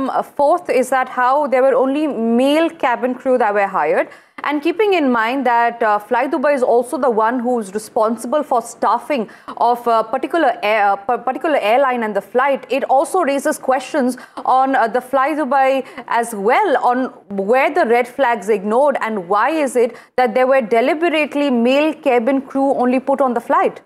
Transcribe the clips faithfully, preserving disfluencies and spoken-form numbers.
um, fourth is that how there were only male cabin crew that were hired. And keeping in mind that uh, Flydubai is also the one who's responsible for staffing of a particular, air, uh, particular airline and the flight, it also raises questions on uh, the Flydubai as well, on where the red flags ignored and why is it that there were deliberately male cabin crew only put on the flight.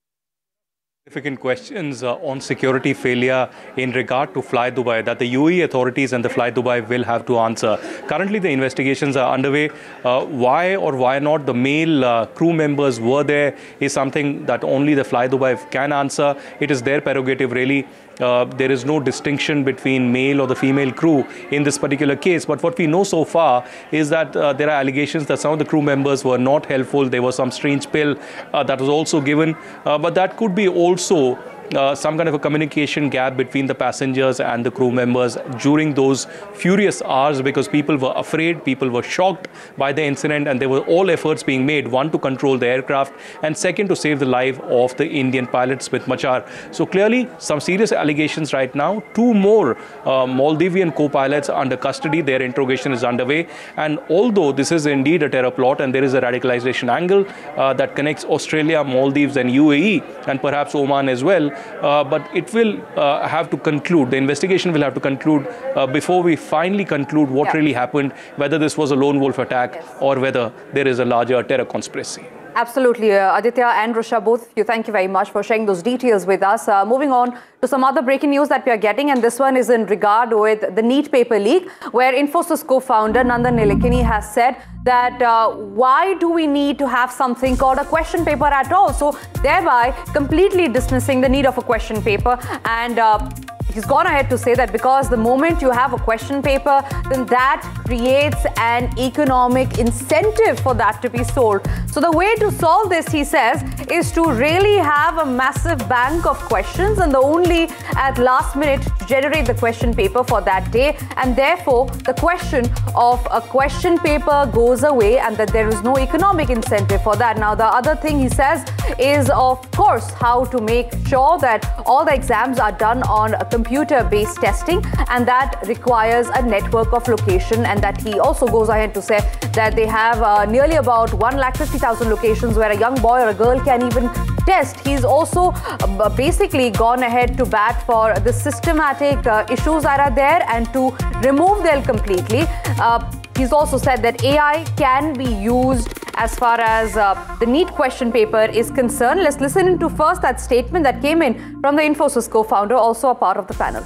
Significant questions uh, on security failure in regard to Flydubai that the U A E authorities and the Flydubai will have to answer. Currently, the investigations are underway. Uh, why or why not the male uh, crew members were there is something that only the Flydubai can answer. It is their prerogative, really. Uh, there is no distinction between male or the female crew in this particular case. But what we know so far is that uh, there are allegations that some of the crew members were not helpful. There was some strange pill uh, that was also given. Uh, but that could be also Uh, some kind of a communication gap between the passengers and the crew members during those furious hours, because people were afraid, people were shocked by the incident, and there were all efforts being made, one, to control the aircraft, and second, to save the life of the Indian pilots with Machar. So clearly some serious allegations right now. Two more uh, Maldivian co-pilots under custody. Their interrogation is underway, and although this is indeed a terror plot and there is a radicalization angle uh, that connects Australia, Maldives and U A E and perhaps Oman as well, Uh, but it will uh, have to conclude, the investigation will have to conclude uh, before we finally conclude what yeah. really happened, whether this was a lone wolf attack yes. or whether there is a larger terror conspiracy. Absolutely. Uh, Aditya and Rusha, both of you, thank you very much for sharing those details with us. Uh, moving on to some other breaking news that we are getting, and this one is in regard with the NEET paper leak, where Infosys co-founder Nandan Nilekani has said that uh, why do we need to have something called a question paper at all? So thereby completely dismissing the need of a question paper, and uh, he's gone ahead to say that because the moment you have a question paper, then that creates an economic incentive for that to be sold. So the way to solve this, he says, is to really have a massive bank of questions, and the only at last minute to generate the question paper for that day, and therefore the question of a question paper goes away, and that there is no economic incentive for that. Now, the other thing he says is, of course, how to make sure that all the exams are done on a computer-based testing, and that requires a network of location, and that he also goes ahead to say that they have uh, nearly about one lakh fifty thousand locations where a young boy or a girl can even test. He's also uh, basically gone ahead to bat for the systematic uh, issues that are there and to remove them completely. Uh, he's also said that A I can be used as far as uh, the NEET question paper is concerned. Let's listen to first that statement that came in from the Infosys co-founder, also a part of the panel.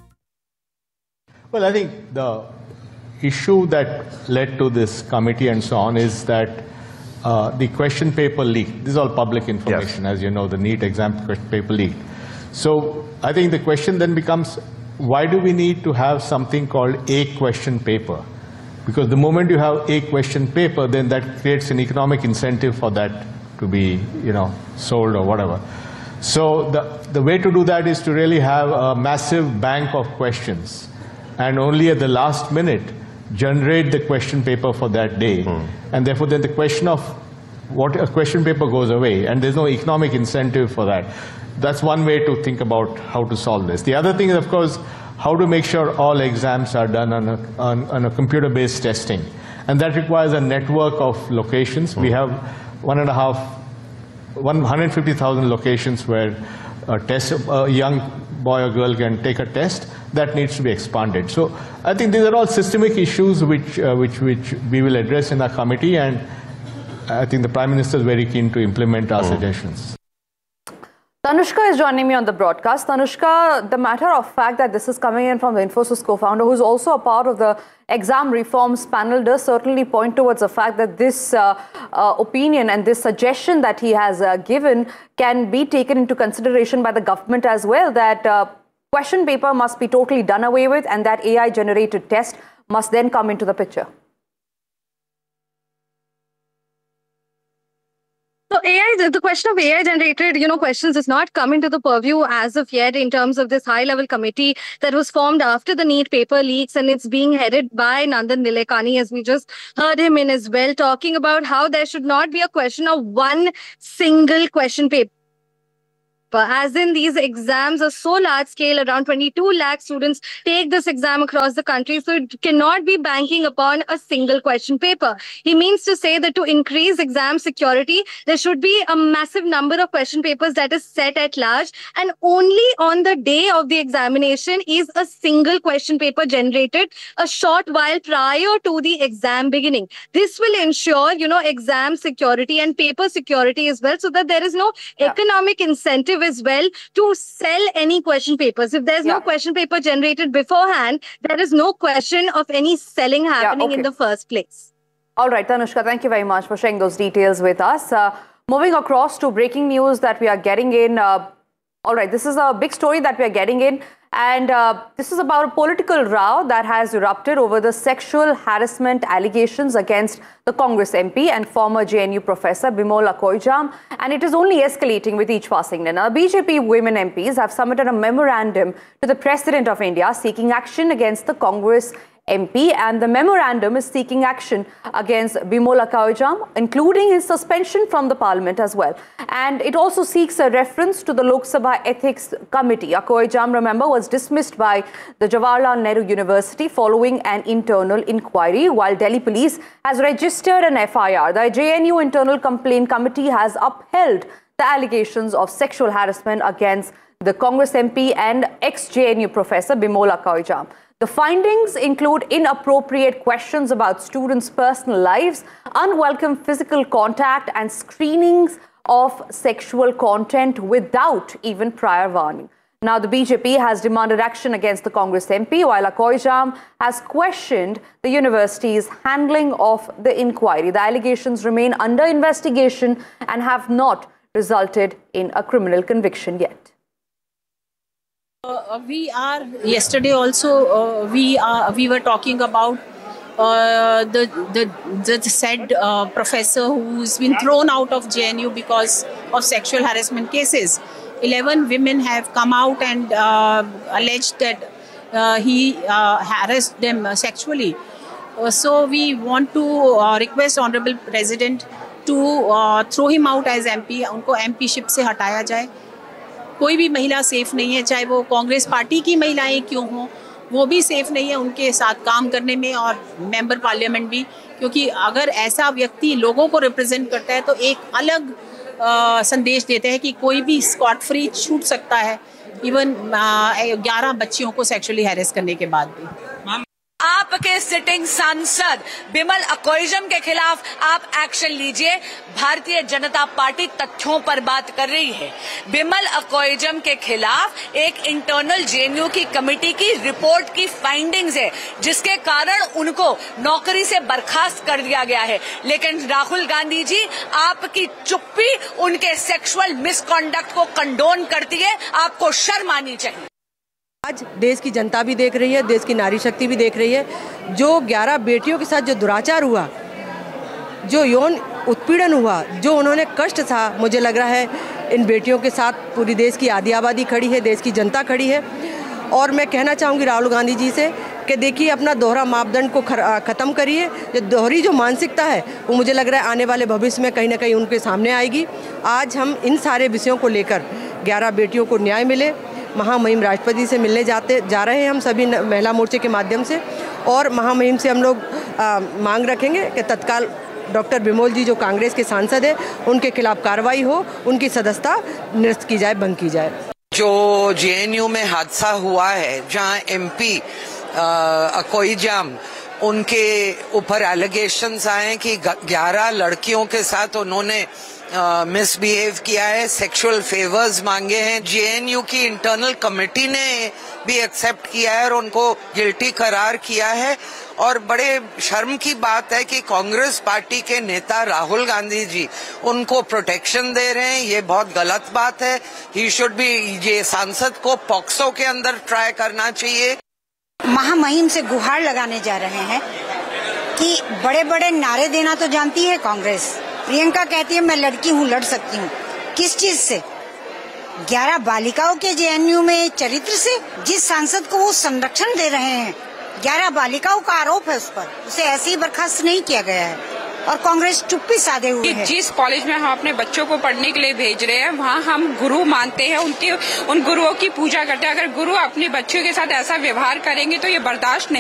Well, I think the issue that led to this committee and so on is that uh, the question paper leaked. This is all public information, yes. As you know, the NEET exam question paper leaked. So I think the question then becomes, why do we need to have something called a question paper? Because the moment you have a question paper, then that creates an economic incentive for that to be, you know, sold or whatever. So the, the way to do that is to really have a massive bank of questions, and only at the last minute generate the question paper for that day. Hmm. And therefore then the question of what a question paper goes away, and there's no economic incentive for that. That's one way to think about how to solve this. The other thing is, of course, how to make sure all exams are done on a, on, on a computer-based testing. And that requires a network of locations. Mm. We have one and a half, one hundred fifty thousand locations where a, test, a young boy or girl can take a test. That needs to be expanded. So I think these are all systemic issues which, uh, which, which we will address in our committee, and I think the Prime Minister is very keen to implement our mm. suggestions. Tanushka is joining me on the broadcast. Tanushka, the matter of fact that this is coming in from the Infosys co-founder, who is also a part of the exam reforms panel, does certainly point towards the fact that this uh, uh, opinion and this suggestion that he has uh, given can be taken into consideration by the government as well, that uh, question paper must be totally done away with, and that A I-generated test must then come into the picture. So A I, the question of A I-generated, you know, questions is not come into the purview as of yet in terms of this high-level committee that was formed after the NEET paper leaks, and it's being headed by Nandan Nilekani, as we just heard him in as well, talking about how there should not be a question of one single question paper. paper, as in these exams are so large scale, around twenty-two lakh students take this exam across the country, so it cannot be banking upon a single question paper. He means to say that to increase exam security, there should be a massive number of question papers that is set at large, and only on the day of the examination is a single question paper generated a short while prior to the exam beginning. This will ensure, you know, exam security and paper security as well, so that there is no yeah. economic incentive as well to sell any question papers. If there's yeah. no question paper generated beforehand, there is no question of any selling happening yeah, okay. in the first place. All right, Tanushka, thank you very much for sharing those details with us. Uh, moving across to breaking news that we are getting in. Uh, all right, this is a big story that we are getting in. And uh, this is about a political row that has erupted over the sexual harassment allegations against the Congress M P and former J N U professor Bimol Akoijam. And it is only escalating with each passing day. Now, B J P women M Ps have submitted a memorandum to the President of India seeking action against the Congress M P, and the memorandum is seeking action against Bimol Akoijam, including his suspension from the parliament as well. And it also seeks a reference to the Lok Sabha Ethics Committee. Akoijam, remember, was dismissed by the Jawaharlal Nehru University following an internal inquiry, while Delhi police has registered an F I R. The J N U Internal Complaint Committee has upheld the allegations of sexual harassment against the Congress M P and ex-J N U professor Bimol Akoijam. The findings include inappropriate questions about students' personal lives, unwelcome physical contact, and screenings of sexual content without even prior warning. Now, the B J P has demanded action against the Congress M P, while Akoijam has questioned the university's handling of the inquiry. The allegations remain under investigation and have not resulted in a criminal conviction yet. Uh, we are yesterday also uh, we are we were talking about uh, the, the the said uh, professor who's been thrown out of J N U because of sexual harassment cases. Eleven women have come out and uh, alleged that uh, he uh, harassed them sexually. Uh, so we want to uh, request Honorable President to uh, throw him out as M P. उनको M P ship से हटाया जाए. कोई भी महिला safe नहीं है, चाहे वो कांग्रेस पार्टी की महिलाएं क्यों हों, वो भी सेफ नहीं है उनके साथ काम करने में, और मेंबर पार्लियामेंट भी, क्योंकि अगर ऐसा व्यक्ति लोगों को रिप्रेजेंट करता है तो एक अलग आ, संदेश देते हैं कि कोई भी स्कॉट फ्री छूट सकता है, इवन ग्यारह बच्चियों को सेक्सुअली हैरेस करने के बाद भी। आपके सिटिंग सांसद बिमल अकोइजम के खिलाफ आप एक्शन लीजिए। भारतीय जनता पार्टी तथ्यों पर बात कर रही है। बिमल अकोइजम के खिलाफ एक इंटरनल जे एन यू की कमेटी की रिपोर्ट की फाइंडिंग्स है, जिसके कारण उनको नौकरी से बर्खास्त कर दिया गया है। लेकिन राहुल गांधी जी, आपकी चुप्पी उनके सेक्सुअल मिसकॉन्डक्ट को कंडोन करती है। आपको शर्म आनी चाहिए। आज देश की जनता भी देख रही है, देश की नारी शक्ति भी देख रही है। जो ग्यारह बेटियों के साथ जो दुराचार हुआ, जो यौन उत्पीड़न हुआ, जो उन्होंने कष्ट था, मुझे लग रहा है इन बेटियों के साथ पूरी देश की आधी आबादी खड़ी है, देश की जनता खड़ी है। और मैं कहना चाहूँगी राहुल गांधी जी से कि देखिए, अपना दोहरा मापदंड को ख़त्म करिए। जो दोहरी जो मानसिकता है वो मुझे लग रहा है आने वाले भविष्य में कहीं ना कहीं उनके सामने आएगी। आज हम इन सारे विषयों को लेकर ग्यारह बेटियों को न्याय मिले, महामहिम राष्ट्रपति से मिलने जाते जा रहे हैं हम सभी महिला मोर्चे के माध्यम से, और महामहिम से हम लोग आ, मांग रखेंगे कि तत्काल डॉक्टर बिमोल जी जो कांग्रेस के सांसद है उनके खिलाफ कार्रवाई हो, उनकी सदस्यता निरस्त की जाए, बंद की जाए। जो जे एन यू में हादसा हुआ है, जहां एम पी अकोइजाम, उनके ऊपर एलिगेशंस आए कि ग्यारह लड़कियों के साथ उन्होंने मिसबिहेव uh, किया है, सेक्सुअल फेवर्स मांगे हैं। जे एन यू की इंटरनल कमेटी ने भी एक्सेप्ट किया है और उनको गिल्टी करार किया है। और बड़े शर्म की बात है कि कांग्रेस पार्टी के नेता राहुल गांधी जी उनको प्रोटेक्शन दे रहे हैं। ये बहुत गलत बात है। ही शुड बी, ये सांसद को पॉक्सो के अंदर ट्राई करना चाहिए। महामहिम से गुहार लगाने जा रहे हैं कि बड़े बड़े नारे देना तो जानती है कांग्रेस। प्रियंका कहती है मैं लड़की हूँ, लड़ सकती हूँ। किस चीज से? ग्यारह बालिकाओं के जे एन यू में चरित्र से। जिस सांसद को वो संरक्षण दे रहे हैं, ग्यारह बालिकाओं का आरोप है उस पर, उसे ऐसे ही बर्खास्त नहीं किया गया है। और कांग्रेस चुप्पी साधे हुए है। जिस कॉलेज में हम अपने बच्चों को पढ़ने के लिए भेज रहे हैं वहाँ हम गुरु मानते हैं, उनके उन गुरुओं की पूजा करते हैं। अगर गुरु अपने बच्चों के साथ ऐसा व्यवहार करेंगे तो ये बर्दाश्त नहीं